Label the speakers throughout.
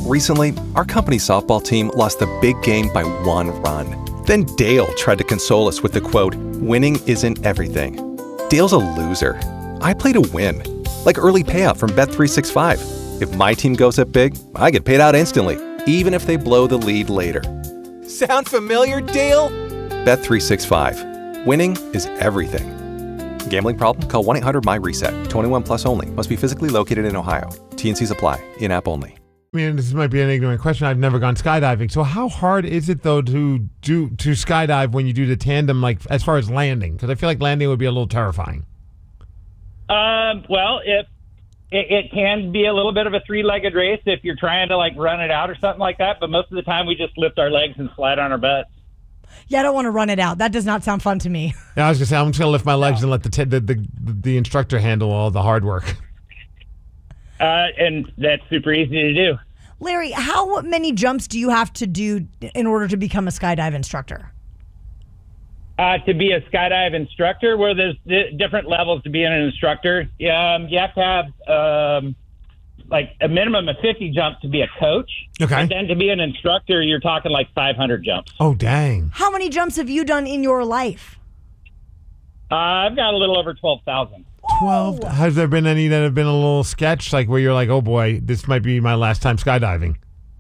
Speaker 1: Recently, our company's softball team lost the big game by 1 run. Then Dale tried to console us with the quote, "Winning isn't everything." Dale's a loser. I play to win, like early payout from Bet365. If my team goes up big, I get paid out instantly, even if they blow the lead later. Sound familiar, Dale? Bet365. Winning is everything. Gambling problem? Call 1-800-MY-RESET. 21 plus only. Must be physically located in Ohio. T&Cs apply. In-app only.
Speaker 2: I mean, this might be an ignorant question. I've never gone skydiving. So how hard is it, though, to skydive when you do the tandem, like as far as landing? Because I feel like landing would be a little terrifying.
Speaker 3: Well, it can be a little bit of a three-legged race if you're trying to like run it out or something like that. But most of the time, we just lift our legs and slide on our butts.
Speaker 4: Yeah, I don't want to run it out. That does not sound fun to me.
Speaker 2: Yeah, I was gonna say I'm just gonna lift my legs and let the instructor handle all the hard work.
Speaker 3: And that's super easy to do.
Speaker 4: Larry, how many jumps do you have to do in order to become a skydive instructor?
Speaker 3: To be a skydive instructor, where there's different levels to being an instructor. You have to have like a minimum of 50 jumps to be a coach.
Speaker 2: Okay.
Speaker 3: And then to be an instructor, you're talking like 500 jumps.
Speaker 2: Oh, dang.
Speaker 4: How many jumps have you done in your life?
Speaker 3: I've got a little over 12,000.
Speaker 2: 12? Has there been any that have been a little sketch, like where you're like, oh boy, this might be my last time skydiving?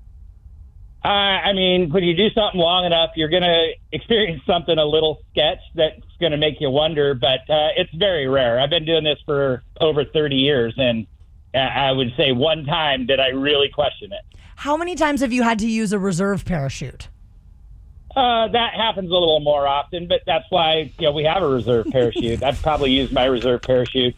Speaker 3: I mean, when you do something long enough, you're going to experience something a little sketch that's going to make you wonder, but it's very rare. I've been doing this for over 30 years, and I would say one time did I really question it.
Speaker 4: How many times have you had to use a reserve parachute?
Speaker 3: That happens a little more often, but that's why we have a reserve parachute. I've probably used my reserve parachute,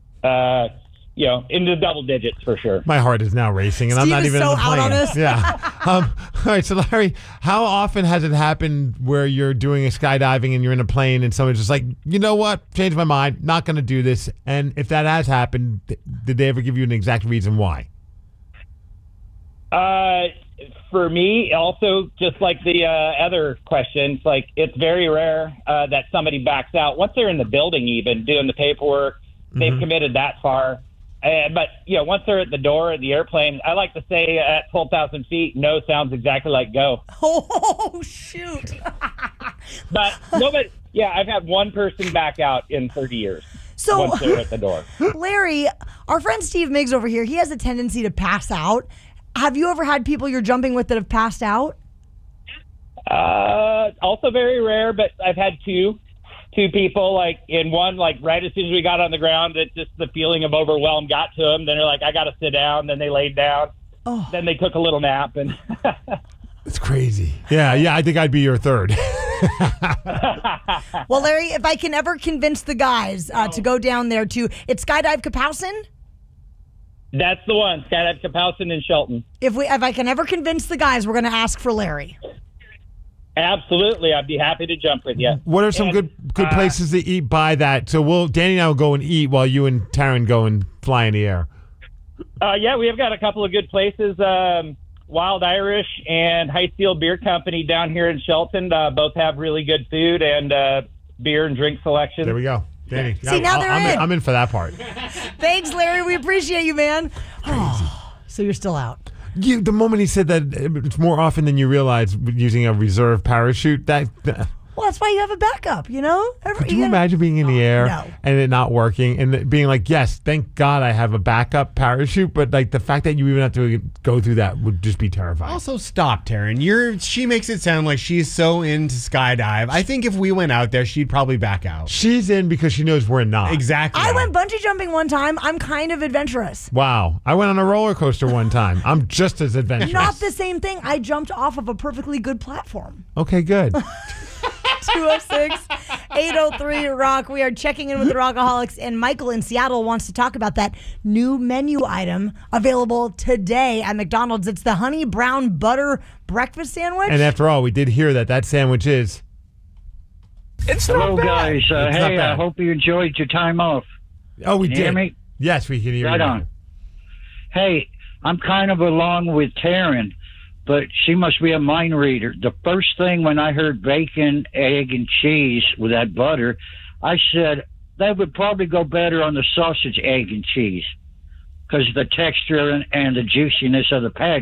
Speaker 3: into double digits for sure.
Speaker 2: My heart is now racing, and
Speaker 4: Steve
Speaker 2: I'm not even
Speaker 4: so
Speaker 2: on the plane.
Speaker 4: out on this.
Speaker 2: Yeah. All right, so Larry, how often has it happened where you're doing a skydiving and you're in a plane and someone's just like, you know what, changed my mind, not going to do this? And if that has happened, did they ever give you an exact reason why?
Speaker 3: For me, also, just like the other questions, like it's very rare that somebody backs out. Once they're in the building, even doing the paperwork, they've committed that far. But once they're at the door of the airplane, I like to say at 12,000 feet, no sounds exactly like go.
Speaker 4: Oh, shoot.
Speaker 3: But nobody, I've had one person back out in 30 years.
Speaker 4: So,
Speaker 3: once they're at the door.
Speaker 4: Larry, our friend Steve Miggs over here, he has a tendency to pass out. Have you ever had people you're jumping with that have passed out?
Speaker 3: Also very rare, but I've had two people, like in one, like right as soon as we got on the ground, that just the feeling of overwhelm got to them. Then they're like, I got to sit down. Then they laid down. Oh. Then they took a little nap. And
Speaker 2: it's crazy. Yeah, I think I'd be your third.
Speaker 4: Well, Larry, if I can ever convince the guys to go down there to, it's Skydive Kapowsin?
Speaker 3: That's the one, Skydive Kapowsin in Shelton.
Speaker 4: If I can ever convince the guys, we're going to ask for Larry.
Speaker 3: Absolutely, I'd be happy to jump with you.
Speaker 2: What are some good places to eat by that? So Danny and I will go and eat while you and Taryn go and fly in the air.
Speaker 3: We have got a couple of good places. Wild Irish and High Steel Beer Company down here in Shelton both have really good food and beer and drink selection.
Speaker 2: There we go. Danny.
Speaker 4: See, now they're in.
Speaker 2: I'm in for that part.
Speaker 4: Thanks, Larry. We appreciate you, man. So you're still out.
Speaker 2: The moment he said that it's more often than you realize using a reserve parachute,
Speaker 4: well, that's why you have a backup,
Speaker 2: Could you imagine being in the air and it not working and it being like, yes, thank God I have a backup parachute, but like the fact that you even have to go through that would just be terrifying.
Speaker 5: Also, stop, Taryn. She makes it sound like she's so into skydive. I think if we went out there, she'd probably back out.
Speaker 2: She's in because she knows we're not.
Speaker 5: Exactly.
Speaker 4: I went bungee jumping one time. I'm kind of adventurous.
Speaker 2: Wow. I went on a roller coaster one time. I'm just as adventurous.
Speaker 4: Not the same thing. I jumped off of a perfectly good platform.
Speaker 2: Okay, good.
Speaker 4: 206-803-ROCK. We are checking in with the Rockaholics, and Michael in Seattle wants to talk about that new menu item available today at McDonald's. It's the honey brown butter breakfast sandwich.
Speaker 2: And after all, we did hear that sandwich is...
Speaker 6: Hello, guys. Hey, I hope you enjoyed your time off.
Speaker 2: Oh, we
Speaker 6: Can
Speaker 2: did.
Speaker 6: you hear me?
Speaker 2: Yes, we can hear you.
Speaker 6: Right on. Hey, I'm kind of along with Taryn, but she must be a mind reader. The first thing when I heard bacon, egg, and cheese with that butter, I said that would probably go better on the sausage, egg, and cheese because the texture and the juiciness of the patty.